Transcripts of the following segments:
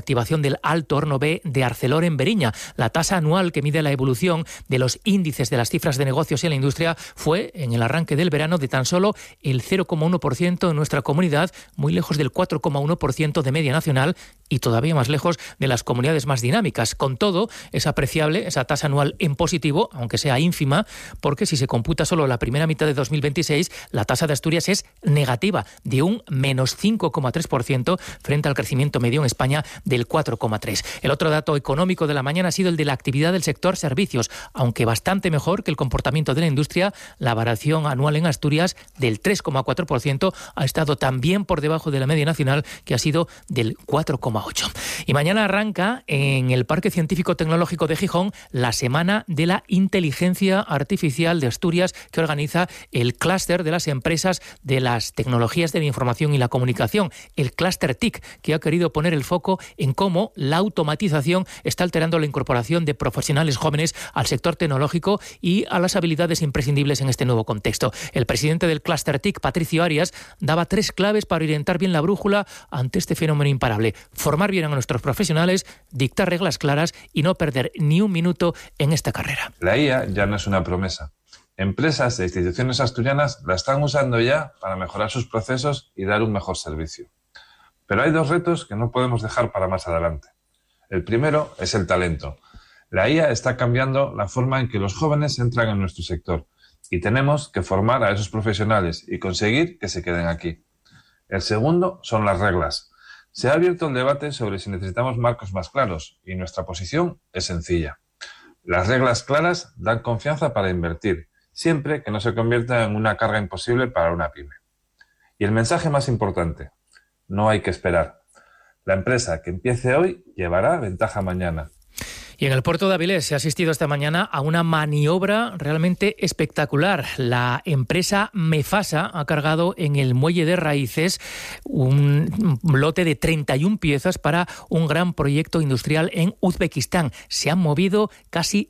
activación del Alto Horno B de Arcelor en Beriña. La tasa anual que mide la evolución de los índices de las cifras de negocios en la industria fue, en el arranque del verano, de tan solo el 0,1% en nuestra comunidad, muy lejos del 4,1% de media nacional y todavía más lejos de las comunidades más dinámicas. Con todo, es apreciable esa tasa anual en positivo, aunque sea ínfima, porque si se computa solo la primera mitad de 2026, la tasa de Asturias es negativa, de un menos 5,3% frente al crecimiento medio en España del 4,3%. El otro dato económico de la mañana ha sido el de la actividad del sector servicios, aunque bastante mejor que el comportamiento de la industria. La variación anual en Asturias del 3,4% ha estado también por debajo de la media nacional, que ha sido del 4,8%. Y mañana arranca en el Parque Científico Tecnológico de Gijón la Semana de la Inteligencia Artificial de Asturias, que organiza el clúster de las empresas de las tecnologías de la información y la comunicación, el clúster TIC, que ha querido poner el foco en cómo la automatización está alterando la incorporación de profesionales jóvenes al sector tecnológico y a las habilidades imprescindibles en este nuevo contexto. El presidente del clúster TIC, Patricio Arias, daba 3 claves para orientar bien la brújula ante este fenómeno imparable: formar bien a nuestros profesionales, dictar reglas claras y no perder ni un minuto en esta carrera. La IA ya no es una promesa. Empresas e instituciones asturianas la están usando ya para mejorar sus procesos y dar un mejor servicio. Pero hay 2 retos que no podemos dejar para más adelante. El primero es el talento. La IA está cambiando la forma en que los jóvenes entran en nuestro sector y tenemos que formar a esos profesionales y conseguir que se queden aquí. El segundo son las reglas. Se ha abierto el debate sobre si necesitamos marcos más claros y nuestra posición es sencilla. Las reglas claras dan confianza para invertir, siempre que no se convierta en una carga imposible para una pyme. Y el mensaje más importante: no hay que esperar. La empresa que empiece hoy llevará ventaja mañana. Y en el puerto de Avilés se ha asistido esta mañana a una maniobra realmente espectacular. La empresa Mefasa ha cargado en el muelle de Raíces un lote de 31 piezas para un gran proyecto industrial en Uzbekistán. Se han movido casi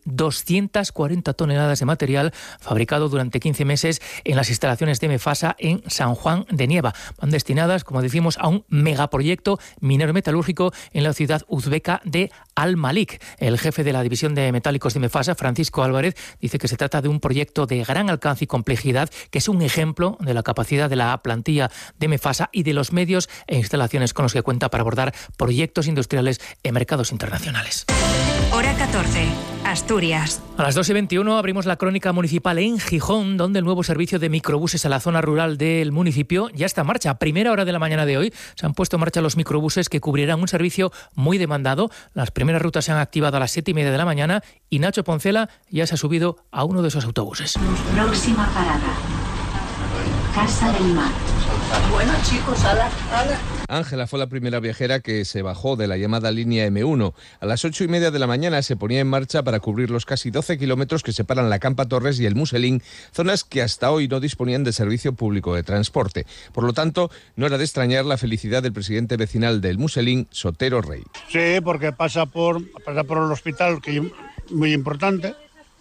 240 toneladas de material fabricado durante 15 meses en las instalaciones de Mefasa en San Juan de Nieva. Van destinadas, como decimos, a un megaproyecto minero metalúrgico en la ciudad uzbeca de Al-Malik. El jefe de la división de metálicos de Mefasa, Francisco Álvarez, dice que se trata de un proyecto de gran alcance y complejidad, que es un ejemplo de la capacidad de la plantilla de Mefasa y de los medios e instalaciones con los que cuenta para abordar proyectos industriales en mercados internacionales. Hora 14, Asturias. A las 2:21 abrimos la crónica municipal en Gijón, donde el nuevo servicio de microbuses a la zona rural del municipio ya está en marcha. A primera hora de la mañana de hoy se han puesto en marcha los microbuses que cubrirán un servicio muy demandado. Las primeras rutas se han activado a las 7:30 de la mañana y Nacho Poncela ya se ha subido a uno de esos autobuses. Próxima parada, Casa del Mar. Bueno, chicos, ala. Ángela fue la primera viajera que se bajó de la llamada línea M1. A las 8:30 de la mañana se ponía en marcha para cubrir los casi 12 kilómetros que separan la Campa Torres y el Muselín, zonas que hasta hoy no disponían de servicio público de transporte. Por lo tanto, no era de extrañar la felicidad del presidente vecinal del Muselín, Sotero Rey. Sí, porque pasa por el hospital, que es muy importante,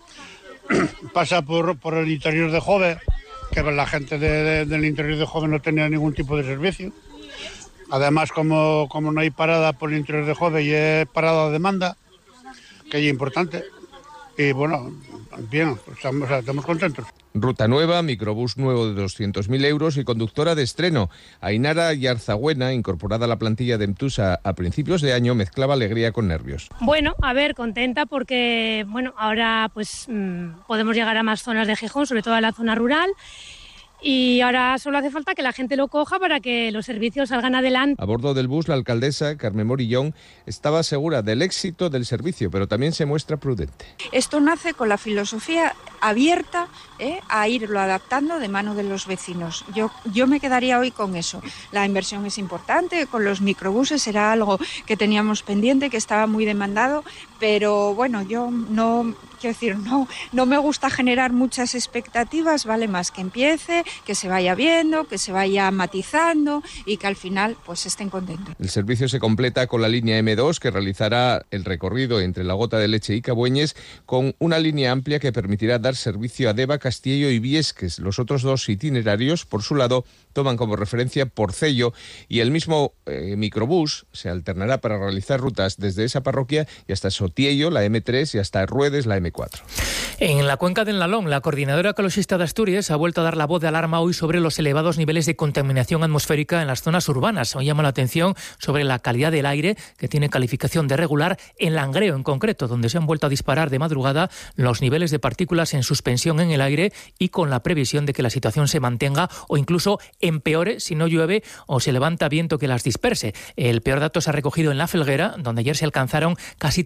pasa por el interior de Jove, que la gente del interior de Jove no tenía ningún tipo de servicio. Además, como no hay parada por el interior de Jove y es parada de demanda, que es importante. Y bueno, bien, estamos contentos. Ruta nueva, microbús nuevo de 200.000 euros y conductora de estreno. Ainara Yarzagüena, incorporada a la plantilla de Emtusa a principios de año, mezclaba alegría con nervios. Bueno, a ver, contenta porque ahora pues podemos llegar a más zonas de Gijón, sobre todo a la zona rural. Y ahora solo hace falta que la gente lo coja para que los servicios salgan adelante. A bordo del bus, la alcaldesa, Carmen Morillón, estaba segura del éxito del servicio, pero también se muestra prudente. Esto nace con la filosofía abierta a irlo adaptando de mano de los vecinos. Yo me quedaría hoy con eso. La inversión es importante, con los microbuses era algo que teníamos pendiente, que estaba muy demandado, pero bueno, yo no quiero decir, no me gusta generar muchas expectativas, vale más que empiece, que se vaya viendo, que se vaya matizando y que al final pues estén contentos. El servicio se completa con la línea M2 que realizará el recorrido entre La Gota de Leche y Cabueñes con una línea amplia que permitirá dar servicio a Deva, Castillo y Viesques. Los otros dos itinerarios, por su lado, toman como referencia Porcello y el mismo microbús se alternará para realizar rutas desde esa parroquia y hasta Sotiello, la M3, y hasta Ruedes, la M4. En la cuenca del Nalón, la Coordinadora Ecologista de Asturias ha vuelto a dar la voz de alarma hoy sobre los elevados niveles de contaminación atmosférica en las zonas urbanas. Hoy llama la atención sobre la calidad del aire, que tiene calificación de regular, en Langreo en concreto, donde se han vuelto a disparar de madrugada los niveles de partículas en suspensión en el aire y con la previsión de que la situación se mantenga o incluso empeore si no llueve o se levanta viento que las disperse. El peor dato se ha recogido en La Felguera, donde ayer se alcanzaron casi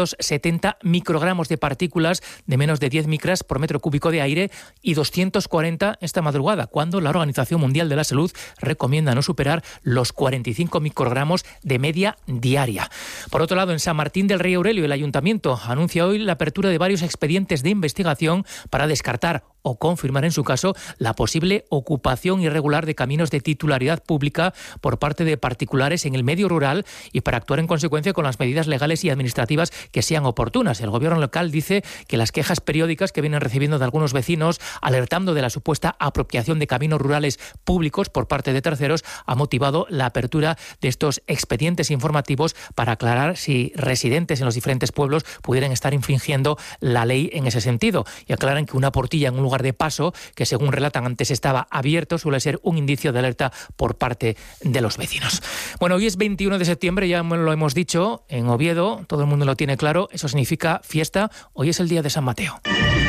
370 microgramos de partículas de menos de 10 micras por metro cúbico de aire y 240 esta madrugada, cuando la Organización Mundial de la Salud recomienda no superar los 45 microgramos de media diaria. Por otro lado, en San Martín del Rey Aurelio, el Ayuntamiento anuncia hoy la apertura de varios expedientes de investigación para descartar o confirmar en su caso la posible ocupación irregular de caminos de titularidad pública por parte de particulares en el medio rural y para actuar en consecuencia con las medidas legales y administrativas que sean oportunas. El gobierno local dice que las quejas periódicas que vienen recibiendo de algunos vecinos alertando de la supuesta apropiación de caminos rurales públicos por parte de terceros ha motivado la apertura de estos expedientes informativos para aclarar si residentes en los diferentes pueblos pudieran estar infringiendo la ley en ese sentido. Y aclaran que una portilla en un lugar de paso, que según relatan antes estaba abierto, suele ser un indicio de alerta por parte de los vecinos. Bueno, hoy es 21 de septiembre, ya lo hemos dicho, en Oviedo, todo el mundo lo tiene claro, eso significa fiesta. Hoy es el día de San Mateo.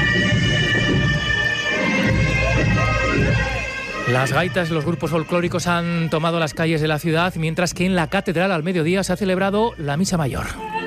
Las gaitas y los grupos folclóricos han tomado las calles de la ciudad, mientras que en la catedral al mediodía se ha celebrado la misa mayor.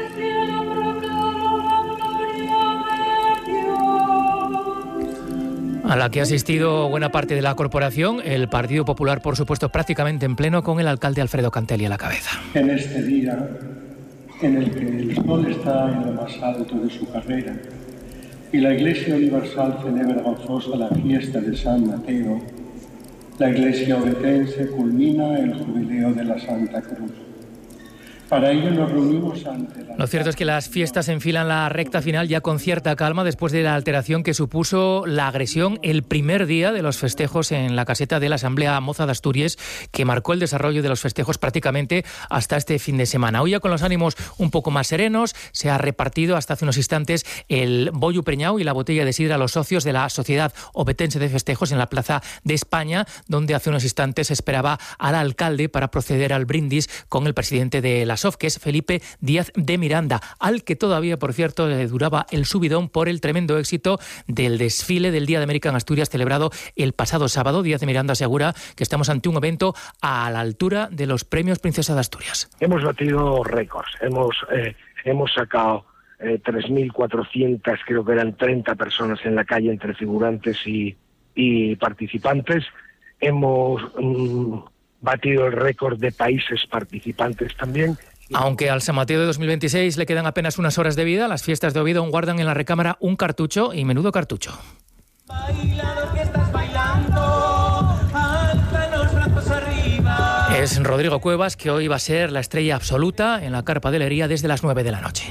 A la que ha asistido buena parte de la corporación, el Partido Popular, por supuesto, prácticamente en pleno, con el alcalde Alfredo Cantelli a la cabeza. En este día, en el que el sol está en lo más alto de su carrera y la Iglesia Universal celebra gozosa la fiesta de San Mateo, la Iglesia obetense culmina el jubileo de la Santa Cruz. Para ello nos reunimos ante la... Lo cierto es que las fiestas enfilan la recta final ya con cierta calma después de la alteración que supuso la agresión el primer día de los festejos en la caseta de la Asamblea Moza de Asturias, que marcó el desarrollo de los festejos prácticamente hasta este fin de semana. Hoy ya con los ánimos un poco más serenos se ha repartido hasta hace unos instantes el bollo preñado y la botella de sidra a los socios de la Sociedad Obetense de Festejos en la Plaza de España, donde hace unos instantes se esperaba al alcalde para proceder al brindis con el presidente de la SOF, que es Felipe Díaz de Miranda, al que todavía, por cierto, le duraba el subidón por el tremendo éxito del desfile del Día de América en Asturias celebrado el pasado sábado. Díaz de Miranda asegura que estamos ante un evento a la altura de los premios Princesa de Asturias. Hemos batido récords, hemos sacado 3.400, creo que eran 30 personas en la calle entre figurantes y participantes. Hemos batido el récord de países participantes también. Aunque al San Mateo de 2026 le quedan apenas unas horas de vida, las fiestas de Oviedo guardan en la recámara un cartucho, y menudo cartucho. Baila lo que estás bailando, alza los brazos arriba. Es Rodrigo Cuevas, que hoy va a ser la estrella absoluta en la carpa de Lería desde las 9 de la noche.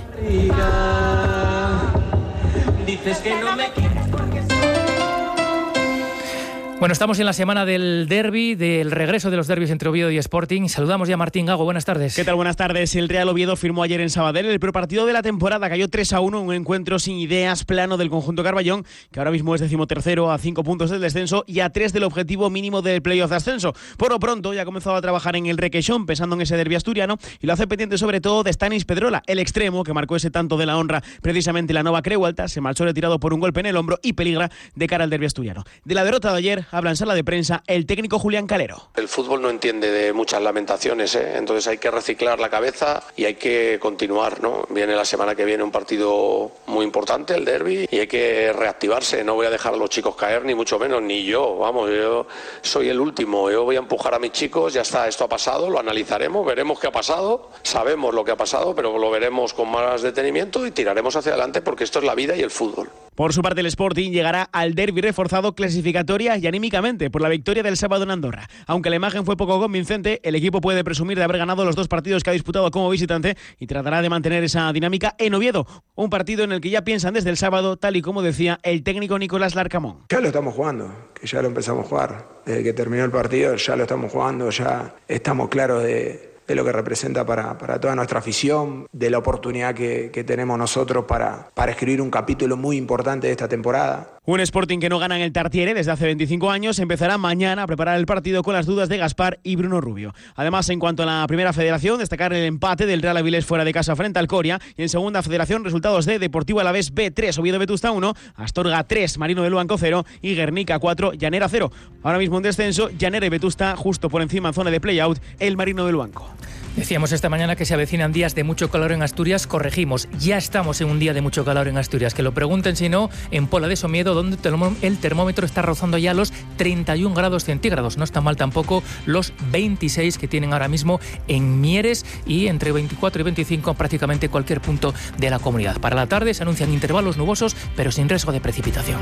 Dices que no me quieres porque soy... Bueno, estamos en la semana del derbi, del regreso de los derbis entre Oviedo y Sporting. Saludamos ya a Martín Gago. Buenas tardes. ¿Qué tal? Buenas tardes. El Real Oviedo firmó ayer en Sabadell el peor partido de la temporada. Cayó 3-1 en un encuentro sin ideas, plano del conjunto Carballón, que ahora mismo es 13º a 5 puntos del descenso y a 3 del objetivo mínimo del playoff de ascenso. Por lo pronto ya ha comenzado a trabajar en el requeixón, pensando en ese derbi asturiano, y lo hace pendiente sobre todo de Stanis Pedrola, el extremo que marcó ese tanto de la honra precisamente la Nova Creu Alta. Se marchó retirado por un golpe en el hombro y peligra de cara al derbi asturiano. De la derrota de ayer habla en sala de prensa el técnico Julián Calero. El fútbol no entiende de muchas lamentaciones, entonces hay que reciclar la cabeza y hay que continuar, ¿no? Viene la semana que viene un partido muy importante, el derbi, y hay que reactivarse. No voy a dejar a los chicos caer, ni mucho menos, ni yo. Vamos, yo soy el último. Yo voy a empujar a mis chicos, ya está, esto ha pasado, lo analizaremos, veremos qué ha pasado, sabemos lo que ha pasado, pero lo veremos con más detenimiento y tiraremos hacia adelante porque esto es la vida y el fútbol. Por su parte, el Sporting llegará al derbi reforzado clasificatoria y anímicamente por la victoria del sábado en Andorra. Aunque la imagen fue poco convincente, el equipo puede presumir de haber ganado los 2 partidos que ha disputado como visitante y tratará de mantener esa dinámica en Oviedo, un partido en el que ya piensan desde el sábado, tal y como decía el técnico Nicolás Larcamón. Ya lo estamos jugando, que ya lo empezamos a jugar. Desde que terminó el partido ya lo estamos jugando, ya estamos claros de lo que representa para toda nuestra afición, de la oportunidad que tenemos nosotros para escribir un capítulo muy importante de esta temporada. Un Sporting que no gana en el Tartiere desde hace 25 años empezará mañana a preparar el partido con las dudas de Gaspar y Bruno Rubio. Además, en cuanto a la primera federación, destacar el empate del Real Avilés fuera de casa frente al Coria, y en segunda federación resultados de Deportivo Alavés B3, Oviedo Vetusta 1, Astorga 3, Marino de Luanco 0 y Guernica 4, Llanera 0. Ahora mismo en descenso, Llanera y Vetusta justo por encima en zona de play-out, el Marino de Luanco. Decíamos esta mañana que se avecinan días de mucho calor en Asturias. Corregimos, ya estamos en un día de mucho calor en Asturias. Que lo pregunten si no en Pola de Somiedo, donde el termómetro está rozando ya los 31 grados centígrados. No está mal tampoco los 26 que tienen ahora mismo en Mieres, y entre 24 y 25 en prácticamente cualquier punto de la comunidad. Para la tarde se anuncian intervalos nubosos, pero sin riesgo de precipitación.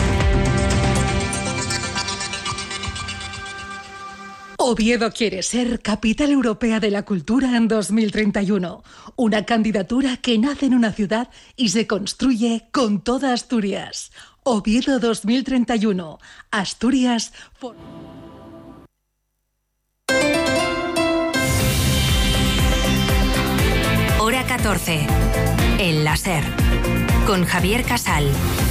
Oviedo quiere ser Capital Europea de la Cultura en 2031. Una candidatura que nace en una ciudad y se construye con toda Asturias. Oviedo 2031. Asturias por... Hora 14. El láser. Con Javier Casal.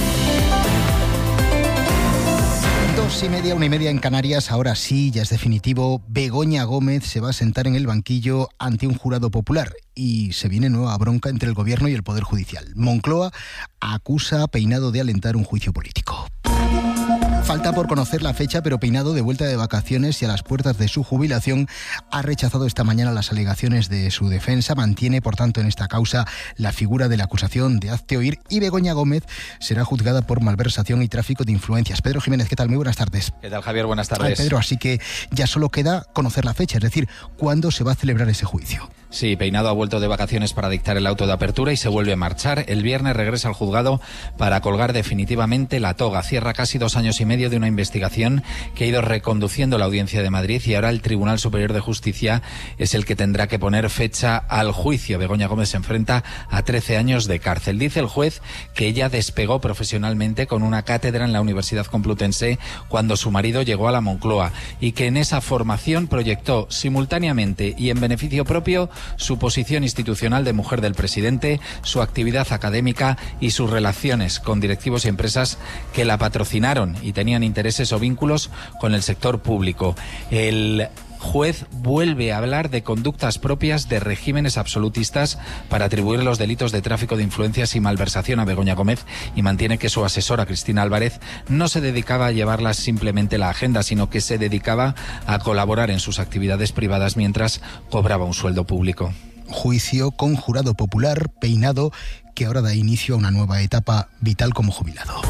2:30, 1:30 en Canarias. Ahora sí, ya es definitivo. Begoña Gómez se va a sentar en el banquillo ante un jurado popular. Y se viene nueva bronca entre el Gobierno y el Poder Judicial. Moncloa acusa a Peinado de alentar un juicio político. Falta por conocer la fecha, pero Peinado, de vuelta de vacaciones y a las puertas de su jubilación, ha rechazado esta mañana las alegaciones de su defensa. Mantiene, por tanto, en esta causa la figura de la acusación de hazte oír, y Begoña Gómez será juzgada por malversación y tráfico de influencias. Pedro Jiménez, ¿qué tal? Muy buenas tardes. ¿Qué tal, Javier? Buenas tardes. Pedro, así que ya solo queda conocer la fecha, es decir, ¿cuándo se va a celebrar ese juicio? Sí, Peinado ha vuelto de vacaciones para dictar el auto de apertura y se vuelve a marchar. El viernes regresa al juzgado para colgar definitivamente la toga. Cierra casi 2 años y medio de una investigación que ha ido reconduciendo la Audiencia de Madrid, y ahora el Tribunal Superior de Justicia es el que tendrá que poner fecha al juicio. Begoña Gómez se enfrenta a 13 años de cárcel. Dice el juez que ella despegó profesionalmente con una cátedra en la Universidad Complutense cuando su marido llegó a la Moncloa, y que en esa formación proyectó simultáneamente y en beneficio propio su posición institucional de mujer del presidente, su actividad académica y sus relaciones con directivos y empresas que la patrocinaron y tenían intereses o vínculos con el sector público. El juez vuelve a hablar de conductas propias de regímenes absolutistas para atribuir los delitos de tráfico de influencias y malversación a Begoña Gómez, y mantiene que su asesora, Cristina Álvarez, no se dedicaba a llevarlas simplemente la agenda, sino que se dedicaba a colaborar en sus actividades privadas mientras cobraba un sueldo público. Juicio con jurado popular. Peinado, que ahora da inicio a una nueva etapa vital como jubilado.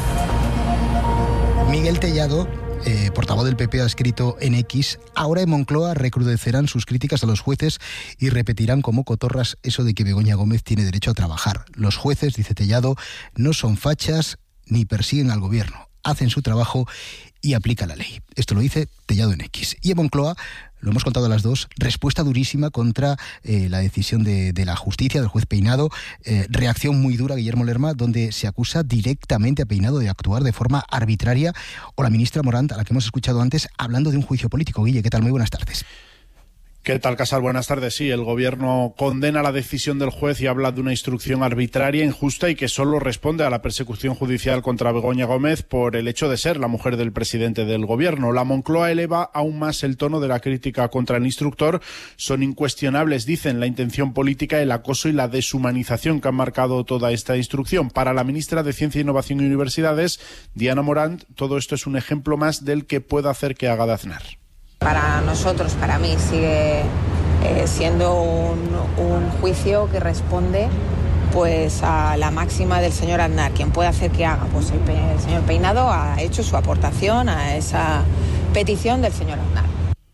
Miguel Tellado, portavoz del PP, ha escrito en X: ahora en Moncloa recrudecerán sus críticas a los jueces y repetirán como cotorras eso de que Begoña Gómez tiene derecho a trabajar. Los jueces, dice Tellado, no son fachas ni persiguen al gobierno. Hacen su trabajo y aplican la ley. Esto lo dice Tellado en X. Y en Moncloa, lo hemos contado a las dos, respuesta durísima contra la decisión de la justicia, del juez Peinado. Reacción muy dura, Guillermo Lerma, donde se acusa directamente a Peinado de actuar de forma arbitraria. O la ministra Morant, a la que hemos escuchado antes, hablando de un juicio político. Guille, ¿qué tal? Muy buenas tardes. ¿Qué tal, Casal? Buenas tardes. Sí, el Gobierno condena la decisión del juez y habla de una instrucción arbitraria, injusta y que solo responde a la persecución judicial contra Begoña Gómez por el hecho de ser la mujer del presidente del Gobierno. La Moncloa eleva aún más el tono de la crítica contra el instructor. Son incuestionables, dicen, la intención política, el acoso y la deshumanización que han marcado toda esta instrucción. Para la ministra de Ciencia, Innovación y Universidades, Diana Morant, todo esto es un ejemplo más del que pueda hacer que haga de Aznar. Para nosotros, para mí, sigue siendo un juicio que responde pues a la máxima del señor Aznar. ¿Quién puede hacer que haga? Pues el señor Peinado ha hecho su aportación a esa petición del señor Aznar.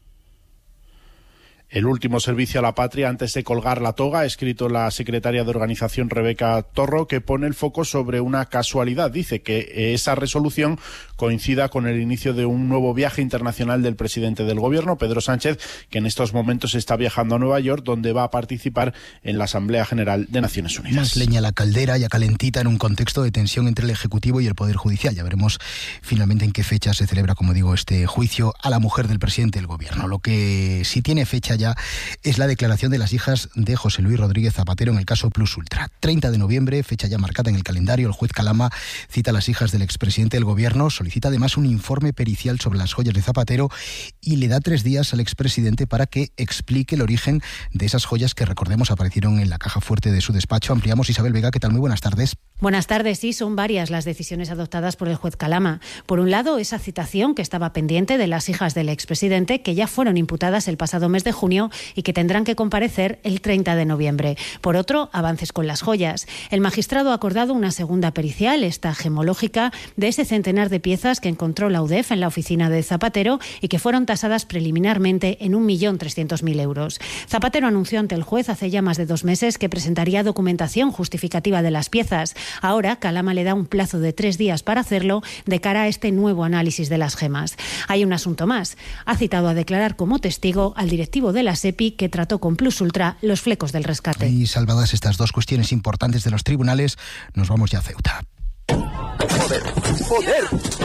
El último servicio a la patria antes de colgar la toga, ha escrito la secretaria de organización Rebeca Torro, que pone el foco sobre una casualidad. Dice que esa resolución coincida con el inicio de un nuevo viaje internacional del presidente del Gobierno, Pedro Sánchez, que en estos momentos está viajando a Nueva York, donde va a participar en la Asamblea General de Naciones Unidas. Más leña a la caldera, ya calentita, en un contexto de tensión entre el Ejecutivo y el Poder Judicial. Ya veremos finalmente en qué fecha se celebra, como digo, este juicio a la mujer del presidente del Gobierno. Lo que sí tiene fecha ya es la declaración de las hijas de José Luis Rodríguez Zapatero en el caso Plus Ultra. 30 de noviembre, fecha ya marcada en el calendario. El juez Calama cita a las hijas del expresidente del Gobierno, solicita además un informe pericial sobre las joyas de Zapatero y le da 3 días al expresidente para que explique el origen de esas joyas que, recordemos, aparecieron en la caja fuerte de su despacho. Ampliamos. Isabel Vega, ¿qué tal? Muy buenas tardes. Buenas tardes. Sí, son varias las decisiones adoptadas por el juez Calama. Por un lado, esa citación que estaba pendiente de las hijas del expresidente, que ya fueron imputadas el pasado mes de junio y que tendrán que comparecer el 30 de noviembre. Por otro, avances con las joyas. El magistrado ha acordado una segunda pericial, esta gemológica, de ese centenar de piezas que encontró la UDEF en la oficina de Zapatero y que fueron tasadas preliminarmente en 1.300.000 euros. Zapatero anunció ante el juez hace ya más de 2 meses que presentaría documentación justificativa de las piezas. Ahora, Calama le da un plazo de 3 días para hacerlo de cara a este nuevo análisis de las gemas. Hay un asunto más. Ha citado a declarar como testigo al directivo de la SEPI que trató con Plus Ultra los flecos del rescate. Y salvadas estas 2 cuestiones importantes de los tribunales, nos vamos ya a Ceuta. ¡Joder! ¡Joder!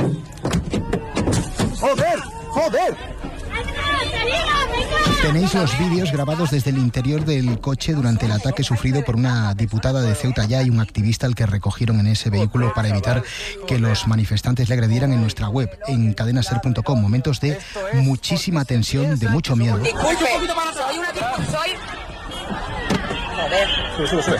¡Joder! ¡Joder! Tenéis los vídeos grabados desde el interior del coche durante el ataque sufrido por una diputada de Ceuta ya y un activista al que recogieron en ese vehículo para evitar que los manifestantes le agredieran en nuestra web, en cadenaser.com. Momentos de muchísima tensión, de mucho miedo. Disculpe, soy... Joder. Sube.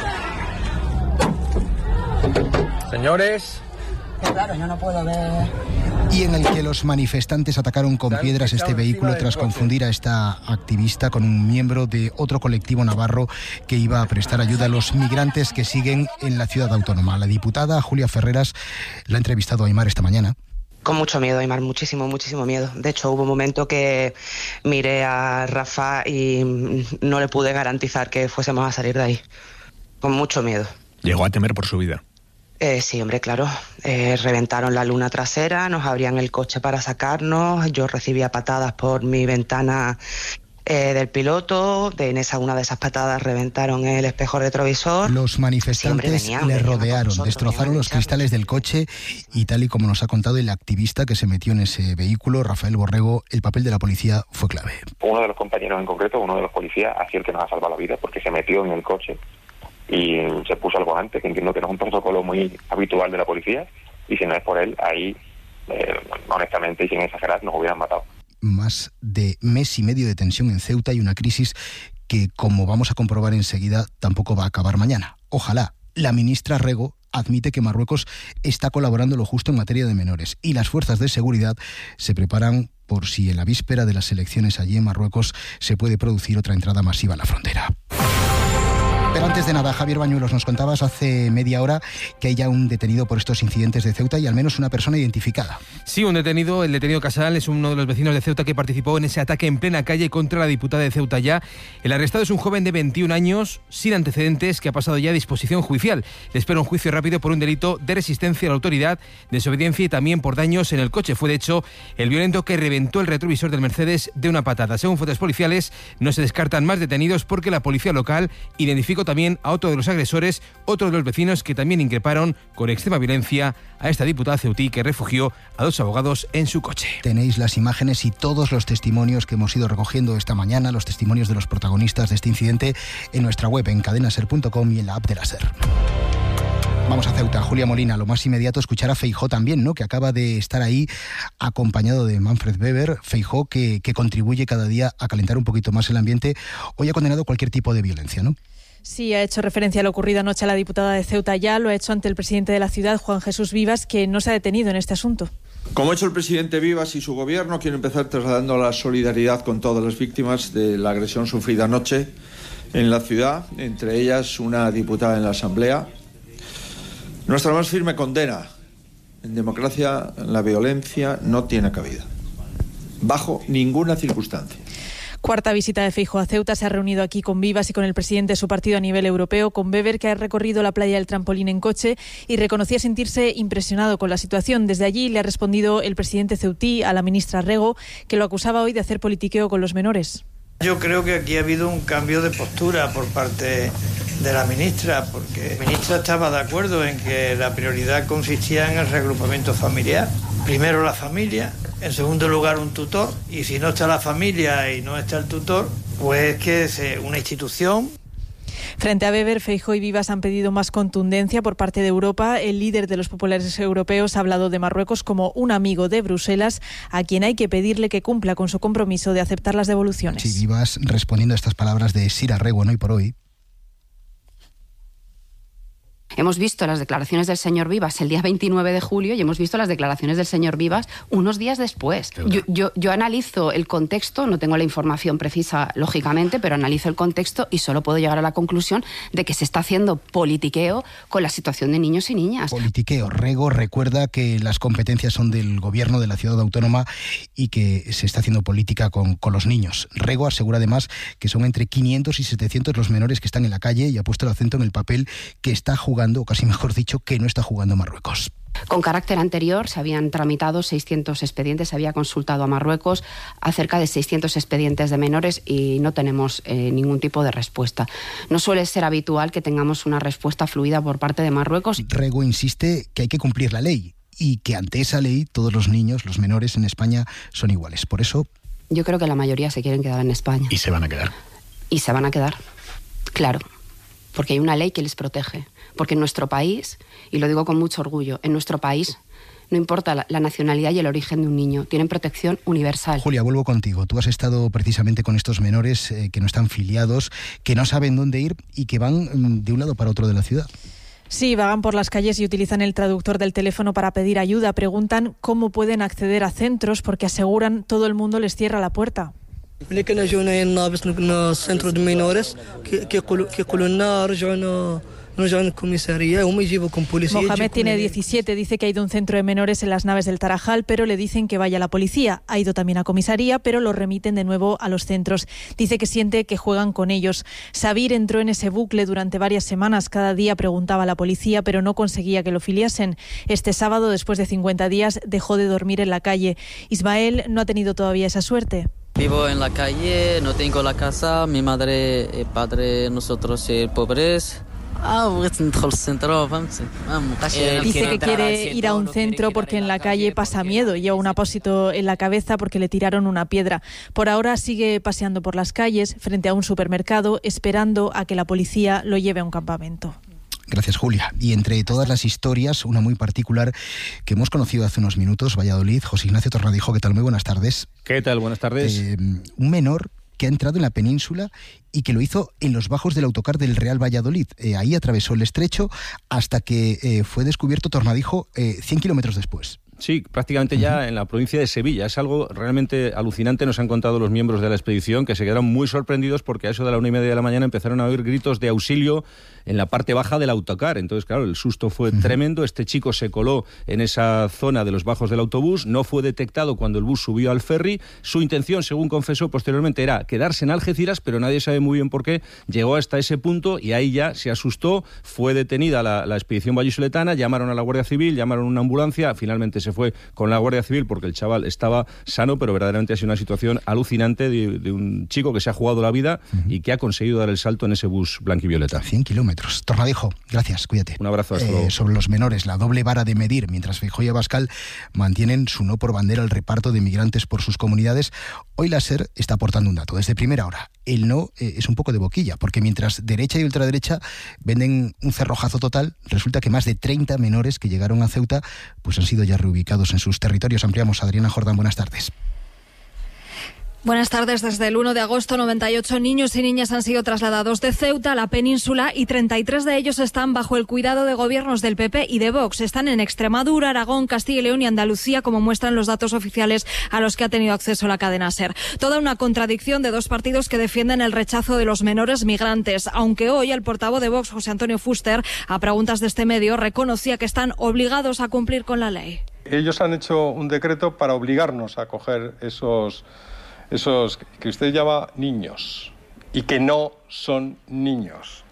Señores... Claro, yo no puedo ver... Y en el que los manifestantes atacaron con piedras este vehículo tras confundir a esta activista con un miembro de otro colectivo navarro que iba a prestar ayuda a los migrantes que siguen en la ciudad autónoma. La diputada Julia Ferreras la ha entrevistado a Aimar esta mañana. Con mucho miedo, Aimar, muchísimo miedo. De hecho, hubo un momento que miré a Rafa y no le pude garantizar que fuésemos a salir de ahí. Con mucho miedo. Llegó a temer por su vida. Sí, hombre, claro. Reventaron la luna trasera, nos abrían el coche para sacarnos, yo recibía patadas por mi ventana del piloto, en una de esas patadas reventaron el espejo retrovisor. Los manifestantes le rodearon, destrozaron los cristales del coche y, tal y como nos ha contado el activista que se metió en ese vehículo, Rafael Borrego, el papel de la policía fue clave. Uno de los compañeros en concreto, uno de los policías, ha sido el que nos ha salvado la vida porque se metió en el coche y se puso al volante, que entiendo que no es un protocolo muy habitual de la policía, y si no es por él, ahí, honestamente y sin exagerar, nos hubieran matado. Más de mes y medio de tensión en Ceuta y una crisis que, como vamos a comprobar enseguida, tampoco va a acabar mañana. Ojalá. La ministra Rego admite que Marruecos está colaborando lo justo en materia de menores y las fuerzas de seguridad se preparan por si en la víspera de las elecciones allí en Marruecos se puede producir otra entrada masiva en la frontera. Pero antes de nada, Javier Bañuelos, nos contabas hace media hora que hay ya un detenido por estos incidentes de Ceuta y al menos una persona identificada. Sí, un detenido, el detenido Casal, es uno de los vecinos de Ceuta que participó en ese ataque en plena calle contra la diputada de Ceuta ya. El arrestado es un joven de 21 años, sin antecedentes, que ha pasado ya a disposición judicial. Le espera un juicio rápido por un delito de resistencia a la autoridad, desobediencia y también por daños en el coche. Fue, de hecho, el violento que reventó el retrovisor del Mercedes de una patada. Según fuentes policiales, no se descartan más detenidos porque la policía local identificó acercó también a otro de los agresores, otro de los vecinos que también increparon con extrema violencia a esta diputada ceutí que refugió a 2 abogados en su coche. Tenéis las imágenes y todos los testimonios que hemos ido recogiendo esta mañana, los testimonios de los protagonistas de este incidente, en nuestra web en cadenaser.com y en la app de la SER. Vamos a Ceuta. Julia Molina, lo más inmediato, escuchar a Feijóo también, ¿no?, que acaba de estar ahí acompañado de Manfred Weber. Feijóo que contribuye cada día a calentar un poquito más el ambiente. Hoy ha condenado cualquier tipo de violencia, ¿no? Sí, ha hecho referencia a lo ocurrido anoche a la diputada de Ceuta. Ya lo ha hecho ante el presidente de la ciudad, Juan Jesús Vivas, que no se ha detenido en este asunto. Como ha hecho el presidente Vivas y su gobierno, quiero empezar trasladando la solidaridad con todas las víctimas de la agresión sufrida anoche en la ciudad, entre ellas una diputada en la Asamblea. Nuestra más firme condena. En democracia la violencia no tiene cabida, bajo ninguna circunstancia. Cuarta visita de Feijóo a Ceuta. Se ha reunido aquí con Vivas y con el presidente de su partido a nivel europeo, con Weber, que ha recorrido la playa del Trampolín en coche y reconocía sentirse impresionado con la situación. Desde allí le ha respondido el presidente ceutí a la ministra Rego, que lo acusaba hoy de hacer politiqueo con los menores. Yo creo que aquí ha habido un cambio de postura por parte de la ministra, porque la ministra estaba de acuerdo en que la prioridad consistía en el reagrupamiento familiar. Primero la familia, en segundo lugar un tutor, y si no está la familia y no está el tutor, pues que es una institución. Frente a Weber, Feijóo y Vivas han pedido más contundencia por parte de Europa. El líder de los populares europeos ha hablado de Marruecos como un amigo de Bruselas, a quien hay que pedirle que cumpla con su compromiso de aceptar las devoluciones. Sí, Vivas respondiendo a estas palabras de Sira Rego, ¿no?, y por hoy. Hemos visto las declaraciones del señor Vivas el día 29 de julio y hemos visto las declaraciones del señor Vivas unos días después. Yo analizo el contexto, no tengo la información precisa, lógicamente, pero analizo el contexto y solo puedo llegar a la conclusión de que se está haciendo politiqueo con la situación de niños y niñas. Politiqueo. Rego recuerda que las competencias son del gobierno de la ciudad autónoma y que se está haciendo política con los niños. Rego asegura además que son entre 500 y 700 los menores que están en la calle y ha puesto el acento en el papel que está jugando, o casi mejor dicho, que no está jugando Marruecos. Con carácter anterior se habían tramitado 600 expedientes, se había consultado a Marruecos acerca de 600 expedientes de menores y no tenemos ningún tipo de respuesta. No suele ser habitual que tengamos una respuesta fluida por parte de Marruecos. Rego insiste que hay que cumplir la ley y que ante esa ley todos los niños, los menores en España son iguales. Por eso... Yo creo que la mayoría se quieren quedar en España. ¿Y se van a quedar? Y se van a quedar, claro, porque hay una ley que les protege. Porque en nuestro país, y lo digo con mucho orgullo, en nuestro país no importa la nacionalidad y el origen de un niño, tienen protección universal. Julia, vuelvo contigo. Tú has estado precisamente con estos menores que no están filiados, que no saben dónde ir y que van de un lado para otro de la ciudad. Sí, vagan por las calles y utilizan el traductor del teléfono para pedir ayuda. Preguntan cómo pueden acceder a centros porque aseguran todo el mundo les cierra la puerta. ملي كنا جونا هنا باش السنتر دو مينوريس كيقولوا لنا رجعوا Mohamed tiene 17, dice que ha ido a un centro de menores en las naves del Tarajal, pero le dicen que vaya a la policía. Ha ido también a comisaría, pero lo remiten de nuevo a los centros. Dice que siente que juegan con ellos. Sabir entró en ese bucle durante varias semanas. Cada día preguntaba a la policía, pero no conseguía que lo filiasen. Este sábado, después de 50 días, dejó de dormir en la calle. Ismael no ha tenido todavía esa suerte. Vivo en la calle, no tengo la casa, mi madre y padre, nosotros pobres. Dice que quiere ir a un centro porque en la calle pasa miedo, lleva un apósito en la cabeza porque le tiraron una piedra. Por ahora sigue paseando por las calles frente a un supermercado esperando a que la policía lo lleve a un campamento. Gracias, Julia. Y entre todas las historias, una muy particular que hemos conocido hace unos minutos, Valladolid. José Ignacio Tornadijo, ¿qué tal? Muy buenas tardes. ¿Qué tal? Buenas tardes. Un menor que ha entrado en la península y que lo hizo en los bajos del autocar del Real Valladolid. Ahí atravesó el estrecho hasta que fue descubierto, Tornadijo, 100 kilómetros después. Sí, prácticamente ya en la provincia de Sevilla. Es algo realmente alucinante, nos han contado los miembros de la expedición, que se quedaron muy sorprendidos porque a eso de la 1:30 de la mañana empezaron a oír gritos de auxilio en la parte baja del autocar. Entonces, claro, el susto fue tremendo. Este chico se coló en esa zona de los bajos del autobús, no fue detectado cuando el bus subió al ferry. Su intención, según confesó posteriormente, era quedarse en Algeciras, pero nadie sabe muy bien por qué. Llegó hasta ese punto y ahí ya se asustó, fue detenida la expedición vallisoletana, llamaron a la Guardia Civil, llamaron a una ambulancia, finalmente se fue con la Guardia Civil porque el chaval estaba sano, pero verdaderamente ha sido una situación alucinante de un chico que se ha jugado la vida y que ha conseguido dar el salto en ese bus blanquivioleta. 100 kilómetros. Tornadijo, gracias, cuídate. Un abrazo, hasta luego. Sobre los menores, la doble vara de medir, mientras Feijóo y Abascal mantienen su no por bandera al reparto de migrantes por sus comunidades, hoy la SER está aportando un dato. Desde primera hora, el no es un poco de boquilla, porque mientras derecha y ultraderecha venden un cerrojazo total, resulta que más de 30 menores que llegaron a Ceuta pues han sido ya reubicados en sus territorios. Ampliamos. Adriana Jordán, buenas tardes. Buenas tardes. Desde el 1 de agosto, 98 niños y niñas han sido trasladados de Ceuta a la península y 33 de ellos están bajo el cuidado de gobiernos del PP y de Vox. Están en Extremadura, Aragón, Castilla y León y Andalucía, como muestran los datos oficiales a los que ha tenido acceso la cadena SER. Toda una contradicción de dos partidos que defienden el rechazo de los menores migrantes, aunque hoy el portavoz de Vox, José Antonio Fuster, a preguntas de este medio, reconocía que están obligados a cumplir con la ley. Ellos han hecho un decreto para obligarnos a acoger esos que usted llama niños y que no son niños.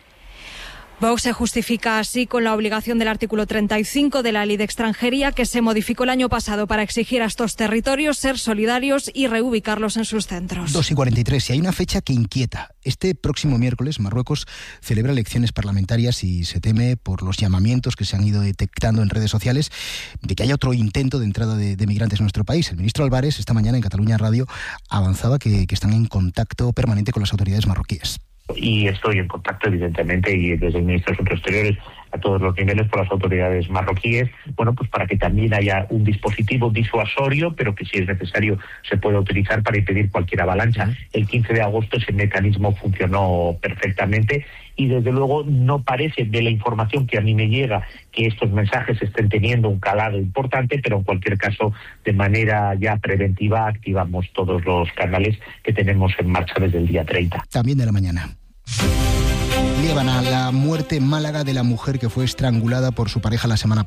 Vox se justifica así con la obligación del artículo 35 de la Ley de Extranjería, que se modificó el año pasado para exigir a estos territorios ser solidarios y reubicarlos en sus centros. 2:43, y hay una fecha que inquieta. Este próximo miércoles Marruecos celebra elecciones parlamentarias y se teme, por los llamamientos que se han ido detectando en redes sociales, de que haya otro intento de entrada de migrantes en nuestro país. El ministro Álvarez esta mañana en Cataluña Radio avanzaba que están en contacto permanente con las autoridades marroquíes. Y estoy en contacto, evidentemente, y desde el Ministerio de Asuntos Exteriores a todos los niveles por las autoridades marroquíes, bueno, pues para que también haya un dispositivo disuasorio, pero que si es necesario se pueda utilizar para impedir cualquier avalancha. El 15 de agosto ese mecanismo funcionó perfectamente y desde luego no parece, de la información que a mí me llega, que estos mensajes estén teniendo un calado importante, pero en cualquier caso, de manera ya preventiva, activamos todos los canales que tenemos en marcha desde el día 30. También de la mañana. Llevan a la muerte en Málaga de la mujer que fue estrangulada por su pareja la semana pasada.